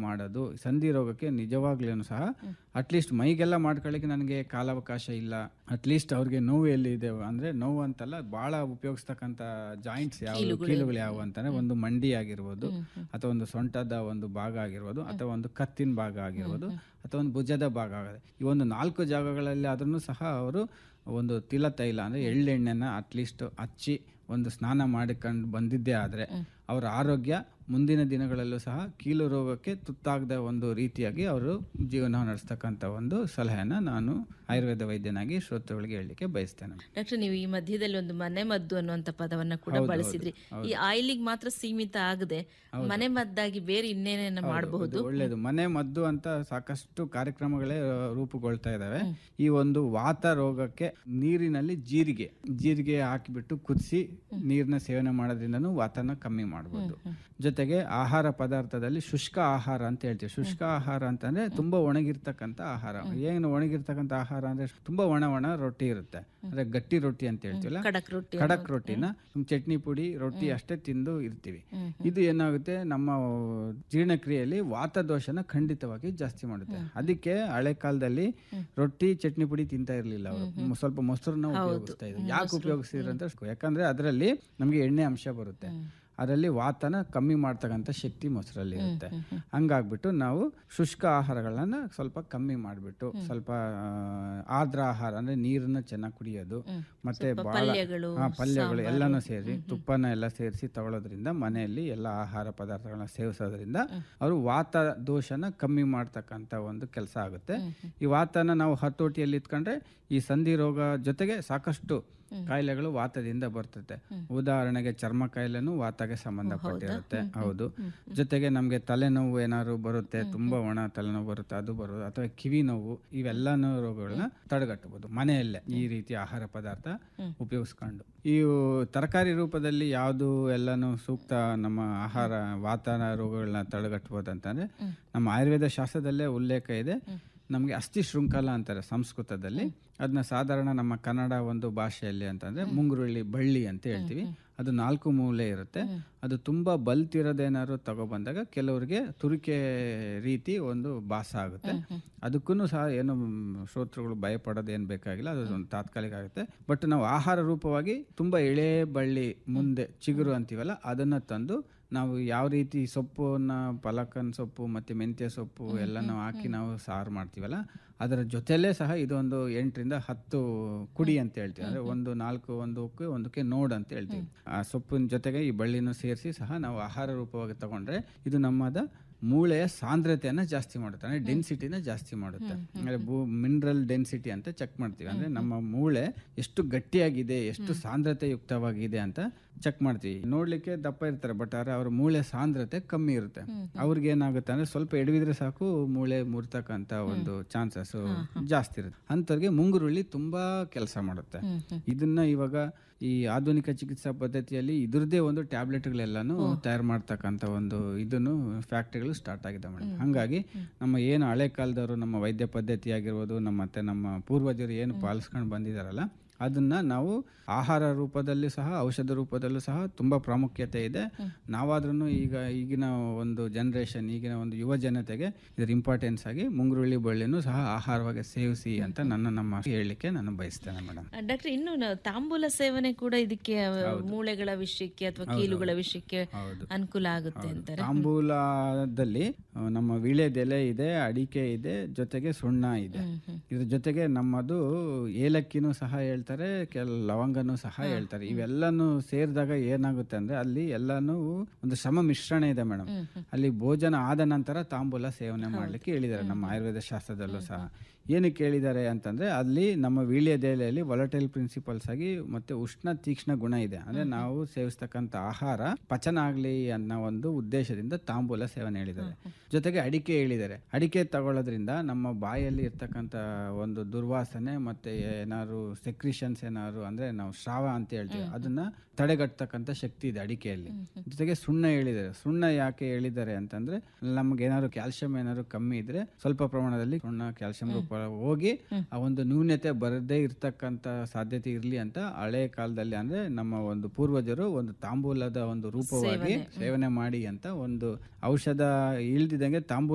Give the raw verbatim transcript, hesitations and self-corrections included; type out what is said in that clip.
ಮಾಡೋದು. ಸಂಧಿ ರೋಗಕ್ಕೆ ನಿಜವಾಗ್ಲೂ ಸಹ ಅಟ್ಲೀಸ್ಟ್ ಮೈಗೆಲ್ಲ ಮಾಡ್ಕೊಳ್ಳಿಕ್ಕೆ ನನಗೆ ಕಾಲಾವಕಾಶ ಇಲ್ಲ, ಅಟ್ಲೀಸ್ಟ್ ಅವ್ರಿಗೆ ನೋವು ಎಲ್ಲಿದೆ ಅಂದರೆ ನೋವು ಅಂತಲ್ಲ, ಭಾಳ ಉಪಯೋಗಿಸ್ತಕ್ಕಂಥ ಜಾಯಿಂಟ್ಸ್ ಯಾವ ಕೀಲುಗಳು ಯಾವುವು ಅಂತಂದರೆ ಒಂದು ಮಂಡಿ ಆಗಿರ್ಬೋದು, ಅಥವಾ ಒಂದು ಸೊಂಟದ ಒಂದು ಭಾಗ ಆಗಿರ್ಬೋದು, ಅಥವಾ ಒಂದು ಕತ್ತಿನ ಭಾಗ ಆಗಿರ್ಬೋದು, ಅಥವಾ ಒಂದು ಭುಜದ ಭಾಗ ಆಗುತ್ತೆ. ಈ ಒಂದು ನಾಲ್ಕು ಜಾಗಗಳಲ್ಲಿ ಆದ್ರೂ ಸಹ ಅವರು ಒಂದು ತಿಲ ತೈಲ ಅಂದರೆ ಎಳ್ಳೆಣ್ಣೆನ ಅಟ್ಲೀಸ್ಟ್ ಹಚ್ಚಿ ಒಂದು ಸ್ನಾನ ಮಾಡಿಕೊಂಡು ಬಂದಿದ್ದೇ ಆದರೆ ಅವರ ಆರೋಗ್ಯ ಮುಂದಿನ ದಿನಗಳಲ್ಲೂ ಸಹ ಕೀಲು ರೋಗಕ್ಕೆ ತುತ್ತಾಗದ ಒಂದು ರೀತಿಯಾಗಿ ಅವರು ಜೀವನ ನಡೆಸ್ತಕ್ಕಂಥ ಒಂದು ಸಲಹೆಯನ್ನು ನಾನು ಆಯುರ್ವೇದ ವೈದ್ಯನಾಗಿ ಶ್ರೋತೃಗಳಿಗೆ ಹೇಳಲಿಕ್ಕೆ ಬಯಸ್ತೇನೆ. ಡಾಕ್ಟರ್, ನೀವು ಈ ಮಧ್ಯದಲ್ಲಿ ಒಂದು ಮನೆ ಮದ್ದು ಅನ್ನುವಂಥ ಪದವನ್ನು ಕೂಡ ಬಳಸಿದ್ರಿ. ಈ ಆಯಿಲಿಗೆ ಮಾತ್ರ ಸೀಮಿತ ಆಗದೆ ಮನೆ ಮದ್ದಾಗಿ ಬೇರೆ ಇನ್ನೇನೇನು ಮಾಡಬಹುದು? ಒಳ್ಳೆಯದು. ಮನೆ ಮದ್ದು ಅಂತ ಸಾಕಷ್ಟು ಕಾರ್ಯಕ್ರಮಗಳೇ ರೂಪುಗೊಳ್ತಾ ಇದ್ದಾವೆ. ಈ ಒಂದು ವಾತ ರೋಗಕ್ಕೆ ನೀರಿನಲ್ಲಿ ಜೀರಿಗೆ ಜೀರಿಗೆ ಹಾಕಿಬಿಟ್ಟು ಕುದಿಸಿ ನೀರನ್ನ ಸೇವನೆ ಮಾಡೋದ್ರಿಂದನೂ ವಾತನ ಕಮ್ಮಿ ಮಾಡ್ಬೋದು. ಜೊತೆಗೆ ಆಹಾರ ಪದಾರ್ಥದಲ್ಲಿ ಶುಷ್ಕ ಆಹಾರ ಅಂತ ಹೇಳ್ತೀವಿ. ಶುಷ್ಕ ಆಹಾರ ಅಂತಂದ್ರೆ ತುಂಬಾ ಒಣಗಿರ್ತಕ್ಕಂಥ ಆಹಾರ. ಏನು ಒಣಗಿರ್ತಕ್ಕಂಥ ಆಹಾರ ಅಂದ್ರೆ ತುಂಬಾ ಒಣ ಒಣ ರೊಟ್ಟಿ ಇರುತ್ತೆ, ಅಂದ್ರೆ ಗಟ್ಟಿ ರೊಟ್ಟಿ ಅಂತ ಹೇಳ್ತೀವಲ್ಲ, ಖಡಕ್ ರೊಟ್ಟಿನ ಚಟ್ನಿ ಪುಡಿ ರೊಟ್ಟಿ ಅಷ್ಟೇ ತಿಂದು ಇರ್ತೀವಿ. ಇದು ಏನಾಗುತ್ತೆ, ನಮ್ಮ ಜೀರ್ಣಕ್ರಿಯೆಯಲ್ಲಿ ವಾತದೋಷನ ಖಂಡಿತವಾಗಿ ಜಾಸ್ತಿ ಮಾಡುತ್ತೆ. ಅದಕ್ಕೆ ಹಳೆ ಕಾಲದಲ್ಲಿ ರೊಟ್ಟಿ ಚಟ್ನಿ ಪುಡಿ ತಿಂತಾ ಇರ್ಲಿಲ್ಲ ಅವರು, ಸ್ವಲ್ಪ ಮೊಸರನ್ನ ಉಪಯೋಗಿಸ್ತಾ ಇದ್ರು. ಯಾಕೆ ಉಪಯೋಗಿಸಿದ್ರು ಅಂತ, ಯಾಕಂದ್ರೆ ಅದರಲ್ಲಿ ನಮಗೆ ಎಣ್ಣೆ ಅಂಶ ಬರುತ್ತೆ, ಅದರಲ್ಲಿ ವಾತನ ಕಮ್ಮಿ ಮಾಡ್ತಕ್ಕಂಥ ಶಕ್ತಿ ಮೊಸರಲ್ಲಿ ಇರುತ್ತೆ. ಹಂಗಾಗ್ಬಿಟ್ಟು ನಾವು ಶುಷ್ಕ ಆಹಾರಗಳನ್ನ ಸ್ವಲ್ಪ ಕಮ್ಮಿ ಮಾಡಿಬಿಟ್ಟು ಸ್ವಲ್ಪ ಆರ್ದ್ರ ಆಹಾರ ಅಂದ್ರೆ ನೀರನ್ನ ಚೆನ್ನಾಗಿ ಕುಡಿಯೋದು, ಮತ್ತೆ ಬಹಳ ಪಲ್ಯಗಳು ಎಲ್ಲನೂ ಸೇರಿ ತುಪ್ಪನ ಎಲ್ಲ ಸೇರಿಸಿ ತಗೊಳ್ಳೋದ್ರಿಂದ, ಮನೆಯಲ್ಲಿ ಎಲ್ಲ ಆಹಾರ ಪದಾರ್ಥಗಳನ್ನ ಸೇವಿಸೋದ್ರಿಂದ ಅವರು ವಾತ ದೋಷನ ಕಮ್ಮಿ ಮಾಡ್ತಕ್ಕಂಥ ಒಂದು ಕೆಲಸ ಆಗುತ್ತೆ. ಈ ವಾತನ ನಾವು ಹತೋಟಿಯಲ್ಲಿ ಇಟ್ಕೊಂಡ್ರೆ ಈ ಸಂಧಿ ರೋಗ ಜೊತೆಗೆ ಸಾಕಷ್ಟು ಕಾಯಿಲೆಗಳು ವಾತದಿಂದ ಬರ್ತದೆ. ಉದಾಹರಣೆಗೆ ಚರ್ಮ ಕಾಯಿಲೆನೂ ವಾತಗೆ ಸಂಬಂಧಪಟ್ಟಿರುತ್ತೆ. ಹೌದು. ಜೊತೆಗೆ ನಮ್ಗೆ ತಲೆನೋವು ಏನಾದ್ರು ಬರುತ್ತೆ, ತುಂಬಾ ಒಣ ತಲೆನೋವು ಬರುತ್ತೆ, ಅದು ಬರೋದು, ಅಥವಾ ಕಿವಿ ನೋವು, ಇವೆಲ್ಲ ರೋಗಗಳನ್ನ ತಡೆಗಟ್ಟಬಹುದು ಮನೆಯಲ್ಲೇ ಈ ರೀತಿ ಆಹಾರ ಪದಾರ್ಥ ಉಪಯೋಗಿಸ್ಕೊಂಡು. ಈ ತರಕಾರಿ ರೂಪದಲ್ಲಿ ಯಾವುದು ಎಲ್ಲಾನು ಸೂಕ್ತ ನಮ್ಮ ಆಹಾರ ವಾತ ರೋಗಗಳನ್ನ ತಡೆಗಟ್ಟಬಹುದು ಅಂತಂದ್ರೆ, ನಮ್ಮ ಆಯುರ್ವೇದ ಶಾಸ್ತ್ರದಲ್ಲೇ ಉಲ್ಲೇಖ ಇದೆ. ನಮಗೆ ಅಸ್ಥಿ ಶೃಂಖಲ ಅಂತಾರೆ ಸಂಸ್ಕೃತದಲ್ಲಿ, ಅದನ್ನ ಸಾಧಾರಣ ನಮ್ಮ ಕನ್ನಡ ಒಂದು ಭಾಷೆಯಲ್ಲಿ ಅಂತಂದ್ರೆ ಮುಂಗುರುಳ್ಳಿ ಬಳ್ಳಿ ಅಂತ ಹೇಳ್ತೀವಿ. ಅದು ನಾಲ್ಕು ಮೂಲೆ ಇರುತ್ತೆ. ಅದು ತುಂಬಾ ಬಲ್ತಿರೋದೇನಾದ್ರು ತಗೊಬಂದಾಗ ಕೆಲವರಿಗೆ ತುರಿಕೆ ರೀತಿ ಒಂದು ಭಾಸ ಆಗುತ್ತೆ. ಅದಕ್ಕೂ ಸಹ ಏನು ಶ್ರೋತೃಗಳು ಭಯಪಡೋದು ಏನು ಬೇಕಾಗಿಲ್ಲ, ಅದು ಒಂದು ತಾತ್ಕಾಲಿಕ ಆಗುತ್ತೆ. ಬಟ್ ನಾವು ಆಹಾರ ರೂಪವಾಗಿ ತುಂಬಾ ಎಳೆ ಬಳ್ಳಿ ಮುಂದೆ ಚಿಗುರು ಅಂತೀವಲ್ಲ, ಅದನ್ನ ತಂದು ನಾವು ಯಾವ ರೀತಿ ಸೊಪ್ಪನ್ನ ಪಲಕನ್ ಸೊಪ್ಪು ಮತ್ತೆ ಮೆಂತ್ಯ ಸೊಪ್ಪು ಎಲ್ಲನೂ ಹಾಕಿ ನಾವು ಸಾರು ಮಾಡ್ತೀವಲ್ಲ, ಅದರ ಜೊತೆಲೇ ಸಹ ಇದೊಂದು ಎಂಟರಿಂದ ಹತ್ತು ಕುಡಿ ಅಂತ ಹೇಳ್ತೀವಿ. ಅಂದ್ರೆ ಒಂದು ನಾಲ್ಕು ಒಂದಕ್ಕೆ ಒಂದಕ್ಕೆ ನೋಡ್ ಅಂತ ಹೇಳ್ತೀವಿ. ಆ ಸೊಪ್ಪಿನ ಜೊತೆಗೆ ಈ ಬಳ್ಳಿನೂ ಸೇರಿಸಿ ಸಹ ನಾವು ಆಹಾರ ರೂಪವಾಗಿ ತಗೊಂಡ್ರೆ ಇದು ನಮ್ಮದ ಮೂಳೆಯ ಸಾಂದ್ರತೆಯನ್ನ ಜಾಸ್ತಿ ಮಾಡುತ್ತೆ, ಅಂದ್ರೆ ಡೆನ್ಸಿಟಿನ ಜಾಸ್ತಿ ಮಾಡುತ್ತೆ. ಅಂದ್ರೆ ಮಿನರಲ್ ಡೆನ್ಸಿಟಿ ಅಂತ ಚೆಕ್ ಮಾಡ್ತೀವಿ. ಅಂದ್ರೆ ನಮ್ಮ ಮೂಳೆ ಎಷ್ಟು ಗಟ್ಟಿಯಾಗಿದೆ, ಎಷ್ಟು ಸಾಂದ್ರತೆ ಯುಕ್ತವಾಗಿದೆ ಅಂತ ಚೆಕ್ ಮಾಡ್ತೀವಿ. ನೋಡ್ಲಿಕ್ಕೆ ದಪ್ಪ ಇರ್ತಾರೆ, ಬಟ್ ಆದ್ರೆ ಅವ್ರ ಮೂಳೆ ಸಾಂದ್ರತೆ ಕಮ್ಮಿ ಇರುತ್ತೆ. ಅವ್ರಿಗೆ ಏನಾಗುತ್ತೆ ಅಂದ್ರೆ ಸ್ವಲ್ಪ ಎಡವಿದ್ರೆ ಸಾಕು ಮೂಳೆ ಮುರ್ತಕ್ಕಂತ ಒಂದು ಚಾನ್ಸಸ್ ಜಾಸ್ತಿ ಇರುತ್ತೆ. ಅಂಥವ್ರಿಗೆ ಮುಂಗುರುಳ್ಳಿ ತುಂಬಾ ಕೆಲಸ ಮಾಡುತ್ತೆ. ಇದನ್ನ ಇವಾಗ ಈ ಆಧುನಿಕ ಚಿಕಿತ್ಸಾ ಪದ್ಧತಿಯಲ್ಲಿ ಇದ್ರದ್ದೇ ಒಂದು ಟ್ಯಾಬ್ಲೆಟ್ಗಳೆಲ್ಲಾನು ತಯಾರು ಮಾಡ್ತಕ್ಕಂಥ ಒಂದು ಇದನ್ನು ಫ್ಯಾಕ್ಟ್ರಿಗಳು ಸ್ಟಾರ್ಟ್ ಆಗಿದೆ ಮೇಡಮ್. ಹಾಗಾಗಿ ನಮ್ಮ ಏನು ಹಳೆ ಕಾಲದವರು ನಮ್ಮ ವೈದ್ಯ ಪದ್ಧತಿ ಆಗಿರ್ಬೋದು, ನಮ್ಮ ಮತ್ತೆ ನಮ್ಮ ಪೂರ್ವಜರು ಏನು ಪಾಲಿಸ್ಕೊಂಡು ಬಂದಿದಾರಲ್ಲ, ಅದನ್ನ ನಾವು ಆಹಾರ ರೂಪದಲ್ಲಿ ಸಹ ಔಷಧ ರೂಪದಲ್ಲೂ ಸಹ ತುಂಬಾ ಪ್ರಾಮುಖ್ಯತೆ ಇದೆ. ನಾವಾದ್ರೂ ಈಗ ಈಗಿನ ಒಂದು ಜನರೇಷನ್, ಈಗಿನ ಒಂದು ಯುವ ಜನತೆಗೆ ಇದರ ಇಂಪಾರ್ಟೆನ್ಸ್ ಆಗಿ ಮುಂಗುರುಳ್ಳಿ ಬಳ್ಳಿನೂ ಸಹ ಆಹಾರವಾಗಿ ಸೇವಿಸಿ ಅಂತ ನನ್ನ ನಮ್ಮ ಹೇಳಲಿಕ್ಕೆ ನಾನು ಬಯಸ್ತೇನೆ ಮೇಡಮ್. ಡಾಕ್ಟರ್, ಇನ್ನು ತಾಂಬೂಲ ಸೇವನೆ ಕೂಡ ಇದಕ್ಕೆ ಮೂಳೆಗಳ ವಿಷಯಕ್ಕೆ ಅಥವಾ ಕೀಲುಗಳ ವಿಷಯಕ್ಕೆ ಅನುಕೂಲ ಆಗುತ್ತೆ ಅಂತಾರೆ. ತಾಂಬೂಲದಲ್ಲಿ ನಮ್ಮ ವೀಳ್ಯದೆಲೆ ಇದೆ, ಅಡಿಕೆ ಇದೆ, ಜೊತೆಗೆ ಸುಣ್ಣ ಇದೆ. ಇದ್ರ ಜೊತೆಗೆ ನಮ್ಮದು ಏಲಕ್ಕಿನೂ ಸಹ ಹೇಳ್ತಾರೆ, ಕೆಲ ಲವಂಗನೂ ಸಹ ಹೇಳ್ತಾರೆ. ಇವೆಲ್ಲಾನು ಸೇರಿದಾಗ ಏನಾಗುತ್ತೆ ಅಂದ್ರೆ ಅಲ್ಲಿ ಎಲ್ಲಾನು ಒಂದು ಶ್ರಮ ಮಿಶ್ರಣ ಇದೆ ಮೇಡಮ್. ಅಲ್ಲಿ ಭೋಜನ ಆದ ನಂತರ ತಾಂಬೂಲ ಸೇವನೆ ಮಾಡ್ಲಿಕ್ಕೆ ಹೇಳಿದ್ದಾರೆ ನಮ್ಮ ಆಯುರ್ವೇದ ಶಾಸ್ತ್ರದಲ್ಲೂ ಸಹ. ಏನಕ್ಕೆ ಹೇಳಿದ್ದಾರೆ ಅಂತಂದ್ರೆ, ಅಲ್ಲಿ ನಮ್ಮ ವೀಳ್ಯದೆಲೆಯಲ್ಲಿ ವೊಲಟೈಲ್ ಪ್ರಿನ್ಸಿಪಲ್ಸ್ ಆಗಿ ಮತ್ತೆ ಉಷ್ಣ ತೀಕ್ಷ್ಣ ಗುಣ ಇದೆ. ಅಂದ್ರೆ ನಾವು ಸೇವಿಸ್ತಕ್ಕಂಥ ಆಹಾರ ಪಚನ ಆಗ್ಲಿ ಅನ್ನೋ ಒಂದು ಉದ್ದೇಶದಿಂದ ತಾಂಬೂಲ ಸೇವನೆ ಹೇಳಿದ್ದಾರೆ. ಜೊತೆಗೆ ಅಡಿಕೆ ಹೇಳಿದ್ದಾರೆ. ಅಡಿಕೆ ತಗೊಳ್ಳೋದ್ರಿಂದ ನಮ್ಮ ಬಾಯಲ್ಲಿ ಇರ್ತಕ್ಕಂಥ ಒಂದು ದುರ್ವಾಸನೆ ಮತ್ತೆ ಏನಾದ್ರು ಸೆಕ್ರಿಷನ್ಸ್ ಏನಾದ್ರು ಅಂದ್ರೆ ನಾವು ಸ್ರಾವ ಅಂತ ಹೇಳ್ತೀವಿ, ಅದನ್ನ ತಡೆಗಟ್ಟತಕ್ಕಂಥ ಶಕ್ತಿ ಇದೆ ಅಡಿಕೆಯಲ್ಲಿ. ಜೊತೆಗೆ ಸುಣ್ಣ ಹೇಳಿದ್ದಾರೆ. ಸುಣ್ಣ ಯಾಕೆ ಹೇಳಿದ್ದಾರೆ ಅಂತಂದ್ರೆ, ನಮ್ಗೆ ಏನಾದ್ರು ಕ್ಯಾಲ್ಸಿಯಂ ಏನಾದ್ರು ಕಮ್ಮಿ ಇದ್ರೆ ಸ್ವಲ್ಪ ಪ್ರಮಾಣದಲ್ಲಿ ಸುಣ್ಣ ಕ್ಯಾಲ್ಸಿಯಂ ರೂಪ ಹೋಗಿ ಆ ಒಂದು ನ್ಯೂನ್ಯತೆ ಬರದೇ ಇರ್ತಕ್ಕಂಥ ಸಾಧ್ಯತೆ ಇರ್ಲಿ ಅಂತ ಹಳೆ ಕಾಲದಲ್ಲಿ ಅಂದ್ರೆ ನಮ್ಮ ಒಂದು ಪೂರ್ವಜರು ಒಂದು ತಾಂಬೂಲದ ಒಂದು ರೂಪವಾಗಿ ಸೇವನೆ ಮಾಡಿ ಅಂತ ಒಂದು ಔಷಧ ಇಲ್ದಿದಂಗೆ ತಾಂಬೂಲ